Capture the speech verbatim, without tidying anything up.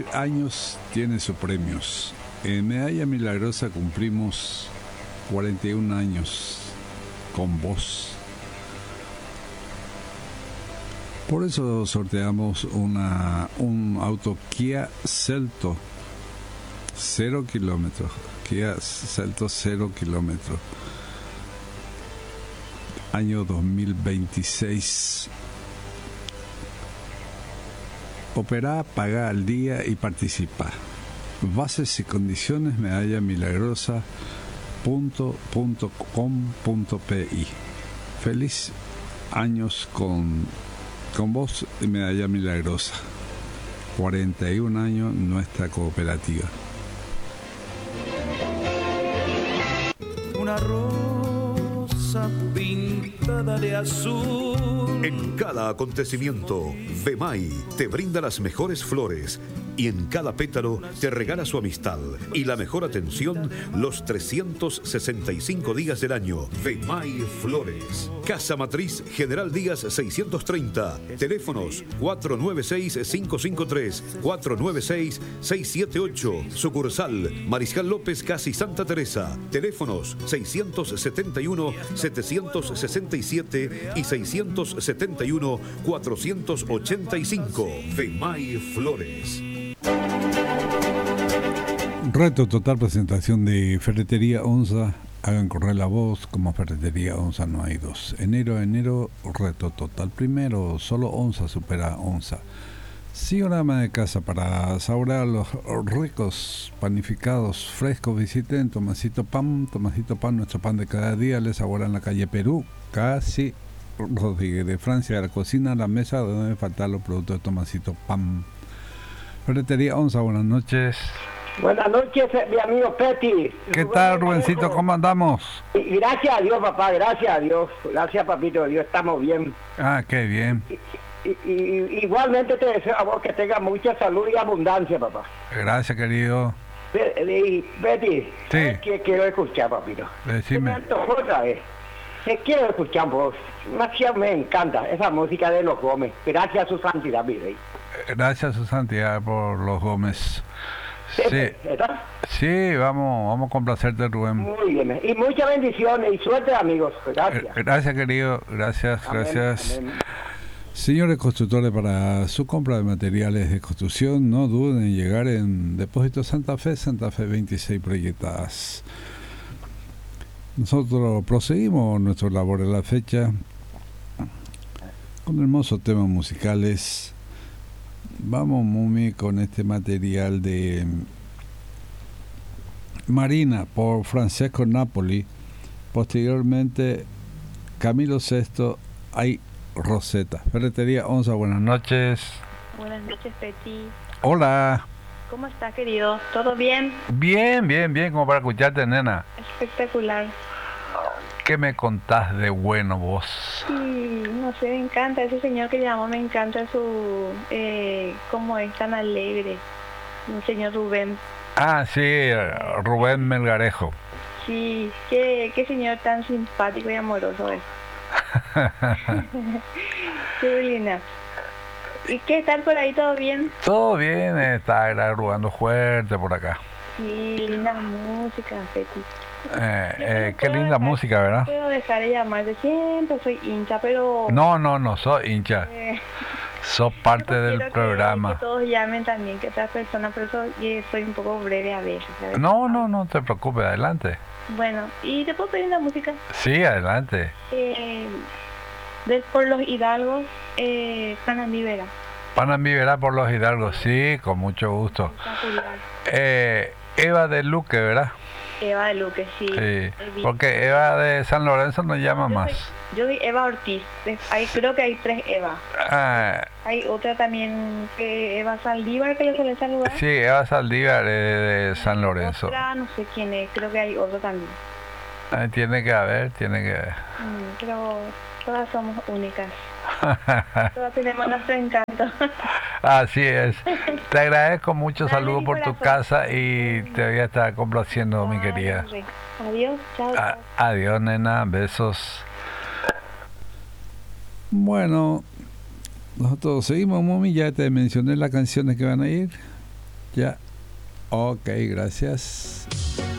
años tiene sus premios. En Medalla Milagrosa cumplimos cuarenta y un años con vos. Por eso sorteamos una, un auto Kia Celto, cero kilómetros. Kia Celto, cero kilómetros. Año dos mil veintiséis. Operá, pagá al día y participa. Bases y condiciones medalla milagrosa punto com punto pi. Feliz años con, con vos y Medalla Milagrosa. cuarenta y un años nuestra cooperativa. Una rosa pintada de azul. En cada acontecimiento, B M A I te brinda las mejores flores y en cada pétalo te regala su amistad y la mejor atención los trescientos sesenta y cinco días del año. B M A I Flores. Casa Matriz General Díaz seiscientos treinta. Teléfonos cuatro nueve seis, cinco cinco tres, cuatro nueve seis, seis siete ocho. Sucursal Mariscal López, Casi Santa Teresa. Teléfonos seiscientos setenta y uno, setecientos sesenta y siete y seiscientos setenta y uno, cuatrocientos ochenta y cinco. B M A I Flores. Reto total, presentación de Ferretería Onza. Hagan correr la voz, como Ferretería Onza no hay dos. Enero a enero, reto total. Primero, solo Onza supera Onza. Sí, una ama de casa para saborear los ricos panificados frescos. Visiten Tomasito Pan, Tomasito Pan, nuestro pan de cada día. Les sabora en la calle Perú, casi Rodríguez de Francia. De la cocina a la mesa, donde deben faltar los productos de Tomasito Pan. Ferretería Onza, buenas noches. Buenas noches, mi amigo Petty. ¿Qué tal, Rubencito? ¿Cómo andamos? Y gracias a Dios, papá, gracias a Dios. Gracias, papito, Dios, estamos bien. Ah, qué bien. Y, y, y, igualmente te deseo a vos que tengas mucha salud y abundancia, papá. Gracias, querido. Y, Betty, sí. ¿Qué quiero escuchar, papito? Decime. Otra vez. Te quiero escuchar vos. Demasiado me encanta esa música de los Gómez. Gracias a su santidad, mi rey. Gracias a su santidad por los Gómez. Sí, ¿verdad? Sí, vamos, vamos a complacerte, Rubén. Muy bien. Y muchas bendiciones y suerte, amigos. Gracias. Gracias, querido. Gracias, amén, gracias. Amén. Señores constructores, para su compra de materiales de construcción, no duden en llegar en Depósito Santa Fe, Santa Fe veintiséis Proyectadas. Nosotros proseguimos nuestra labor en la fecha con hermosos temas musicales. Vamos, Mumi, con este material de Marina por Francesco Napoli. Posteriormente, Camilo Sesto, hay Rosetta. Ferretería Onza, buenas noches. Buenas noches, Petty. Hola. ¿Cómo estás, querido? ¿Todo bien? Bien, bien, bien, como para escucharte, nena. Espectacular. ¿Qué me contás de bueno vos? Sí, no sé, me encanta ese señor que llamó, me encanta su, eh, cómo es tan alegre, el señor Rubén. Ah, sí, Rubén Melgarejo. Sí, qué, qué señor tan simpático y amoroso es. Qué linda. ¿Y qué tal por ahí? ¿Todo bien? Todo bien, está grabando fuerte por acá. Sí, linda música, Petty. Eh, eh, qué linda dejar, música, ¿verdad? Puedo dejar de llamarte, siempre soy hincha, pero... No, no, no soy hincha. Eh, Sos parte del programa. Que, que todos llamen también, que otras personas, por eso soy un poco breve a veces, ¿sabes? No, no, no te preocupes, adelante. Bueno, ¿y te puedo pedir la música? Sí, adelante. Eh, de, por los Hidalgos, eh, Panamí Vera. Panamí Vera por los Hidalgos, sí, con mucho gusto. Eh, Eva de Luque, ¿verdad? Eva de Luque, sí. Sí, porque Eva de San Lorenzo no llama yo más. Soy, yo soy Eva Ortiz, hay, creo que hay tres Eva. Ah, hay otra también, que Eva Saldívar, que le suele saludar. Sí, Eva Saldívar de, de San Lorenzo. Otra, no sé quién es, creo que hay otro también. Ah, tiene que haber, tiene que haber. Mm, pero todas somos únicas. Todas tenemos nuestro encanto. Así es. Te agradezco mucho, saludos por tu casa y te voy a estar complaciendo, mi querida. Adiós, chao. A, adiós, nena, besos. Bueno, nosotros seguimos, Mami, ya te mencioné las canciones que van a ir. Ya. Ok, gracias.